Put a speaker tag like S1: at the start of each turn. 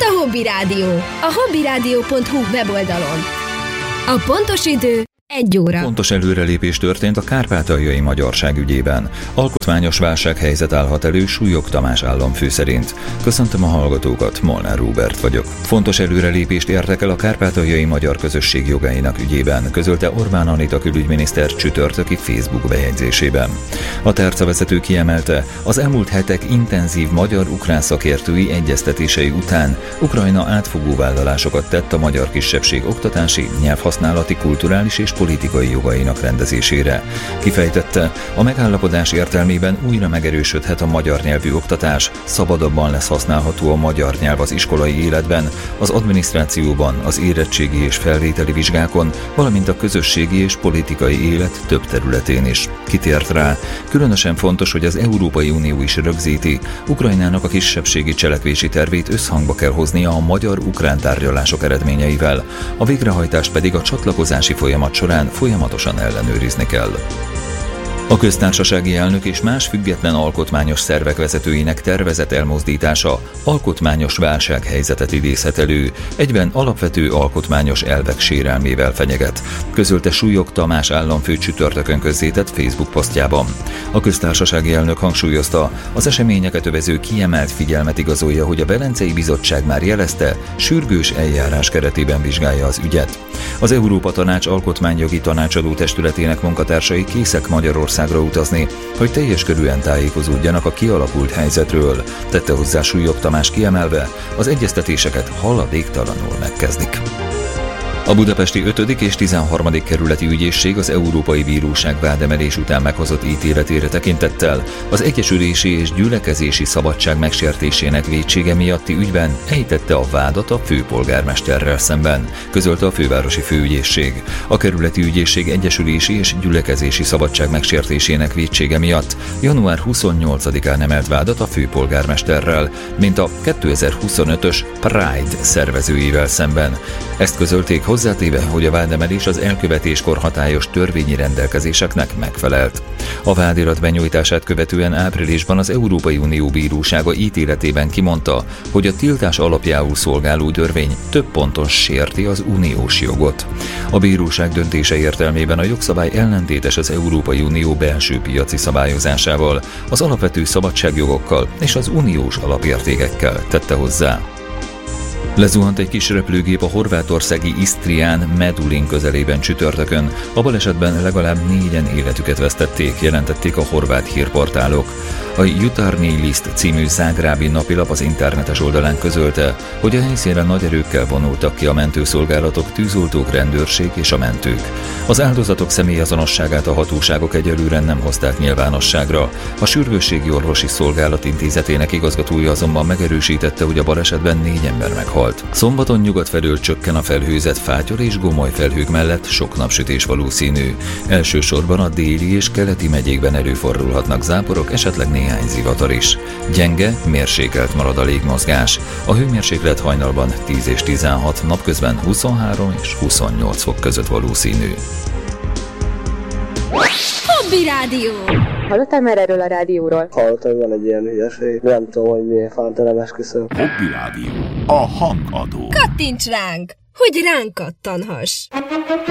S1: itt a Hobby Rádió, a hobbyradio.hu weboldalon. A pontos idő 1 óra.
S2: Fontos előrelépés történt a kárpátaljai magyarság ügyében. Alkotmányos válsághelyzet állhat elő Súlyog Tamás államfő szerint. Köszöntöm a hallgatókat, Molnár Róbert vagyok. Fontos előrelépést értek el a kárpátaljai magyar közösség jogainak ügyében, közölte Orbán Anita külügyminiszter csütörtöki Facebook bejegyzésében. A tárca vezető kiemelte, az elmúlt hetek intenzív magyar-ukrán szakértői egyeztetései után Ukrajna átfogó vállalásokat tett a magyar kisebbség oktatási, nyelvhasználati, kulturális és politikai jogainak rendezésére. Kifejtette, a megállapodás értelmében újra megerősödhet a magyar nyelvű oktatás, szabadabban lesz használható a magyar nyelv az iskolai életben, az adminisztrációban, az érettségi és felvételi vizsgákon, valamint a közösségi és politikai élet több területén is. Kitért rá, különösen fontos, hogy az Európai Unió is rögzíti, Ukrajnának a kisebbségi cselekvési tervét összhangba kell hoznia a magyar-ukrán tárgyalások eredményeivel, a végrehajtást pedig a csatlakozási folyamat során folyamatosan ellenőrizni kell. A köztársasági elnök és más független alkotmányos szervek vezetőinek tervezett elmozdítása alkotmányos válsághelyzetet idézhet elő, egyben alapvető alkotmányos elvek sérelmével fenyeget, közölte Súlyog Tamás államfő csütörtökön közzétett Facebook posztjában. A köztársasági elnök hangsúlyozta, az eseményeket övező kiemelt figyelmet igazolja, hogy a Velencei Bizottság már jelezte, sürgős eljárás keretében vizsgálja az ügyet. Az Európa Tanács alkotmányjogi tanácsadó testületének munkatársai készek Magyarországra utazni, hogy teljes körűen tájékozódjanak a kialakult helyzetről, tette hozzá Súlyog Tamás kiemelve, az egyeztetéseket haladéktalanul megkezdik. A budapesti 5. és 13. kerületi ügyészség az Európai Bíróság vádemelés után meghozott ítéletére tekintettel az egyesülési és gyülekezési szabadság megsértésének vétsége miatti ügyben ejtette a vádat a főpolgármesterrel szemben, közölte a fővárosi főügyészség. A kerületi ügyészség egyesülési és gyülekezési szabadság megsértésének vétsége miatt január 28-án emelt vádat a főpolgármesterrel, mint a 2025-ös Pride szervezőivel szemben. Ezt közölték hozzátéve, hogy a vádemelés az elkövetéskor hatályos törvényi rendelkezéseknek megfelelt. A vádirat benyújtását követően áprilisban az Európai Unió bírósága ítéletében kimondta, hogy a tiltás alapjául szolgáló törvény több ponton sérti az uniós jogot. A bíróság döntése értelmében a jogszabály ellentétes az Európai Unió belső piaci szabályozásával, az alapvető szabadságjogokkal és az uniós alapértékekkel, tette hozzá. Lezuhant egy kis repülőgép a horvátországi Istrián Medulin közelében csütörtökön. A balesetben legalább 4-en életüket vesztették, jelentették a horvát hírportálok. A Jutarnyi List című zágrábi napilap az internetes oldalán közölte, hogy a helyszínre nagy erőkkel vonultak ki a mentőszolgálatok, tűzoltók, rendőrség és a mentők. Az áldozatok személyazonosságát a hatóságok egyelőre nem hozták nyilvánosságra. A Sürgősségi Orvosi Szolgálat Intézetének igazgatója azonban megerősítette, hogy a balesetben 4 ember meghalt. Szombaton nyugat felől csökken a felhőzet, fátyol és gomoly felhők mellett sok napsütés valószínű. Elsősorban a déli és keleti megyékben előfordulhatnak záporok, esetleg néhány zivatar is. Gyenge, mérsékelt marad a légmozgás. A hőmérséklet hajnalban 10 és 16, napközben 23 és 28 fok között valószínű.
S1: Hobby Rádió.
S3: Hallottál már erről a rádióról?
S4: Hallottam, van egy ilyen hülyeség. Nem tudom, hogy miért fánta, nem esküszöm.
S5: Hobby Rádió. A hangadó.
S1: Kattints ránk, hogy ránk kattanhass.